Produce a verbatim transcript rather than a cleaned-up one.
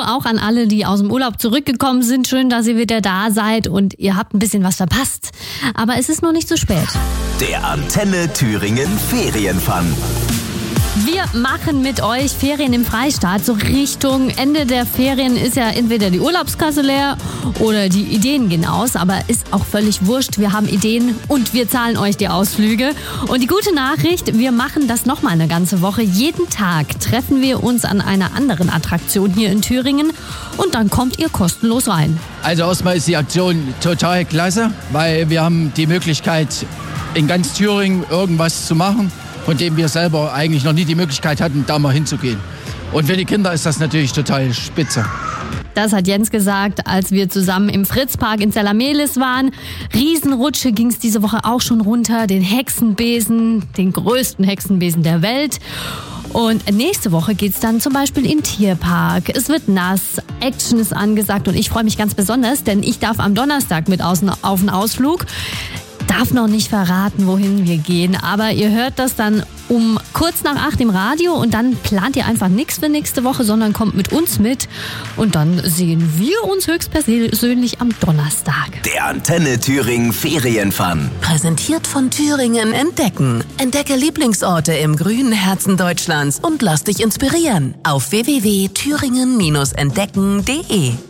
auch an alle, die aus dem Urlaub zurückgekommen sind. Schön, dass ihr wieder da seid und ihr habt ein bisschen was verpasst. Aber es ist noch nicht zu spät. Der Antenne Thüringen Ferienfun. Wir machen mit euch Ferien im Freistaat. So Richtung Ende der Ferien ist ja entweder die Urlaubskasse leer oder die Ideen gehen aus. Aber ist auch völlig wurscht. Wir haben Ideen und wir zahlen euch die Ausflüge. Und die gute Nachricht, wir machen das nochmal eine ganze Woche. Jeden Tag treffen wir uns an einer anderen Attraktion hier in Thüringen. Und dann kommt ihr kostenlos rein. Also erstmal ist die Aktion total klasse, weil wir haben die Möglichkeit, in ganz Thüringen irgendwas zu machen, von dem wir selber eigentlich noch nie die Möglichkeit hatten, da mal hinzugehen. Und für die Kinder ist das natürlich total spitze. Das hat Jens gesagt, als wir zusammen im Fritzpark in Zellamelis waren. Riesenrutsche ging es diese Woche auch schon runter, den Hexenbesen, den größten Hexenbesen der Welt. Und nächste Woche geht's dann zum Beispiel in den Tierpark. Es wird nass, Action ist angesagt und ich freue mich ganz besonders, denn ich darf am Donnerstag mit auf einen Ausflug. Darf noch nicht verraten, wohin wir gehen, aber ihr hört das dann um kurz nach acht im Radio und dann plant ihr einfach nichts für nächste Woche, sondern kommt mit uns mit und dann sehen wir uns höchstpersönlich am Donnerstag. Der Antenne Thüringen Ferienfun. Präsentiert von Thüringen Entdecken. Entdecke Lieblingsorte im grünen Herzen Deutschlands und lass dich inspirieren auf w w w punkt thüringen Bindestrich entdecken punkt d e.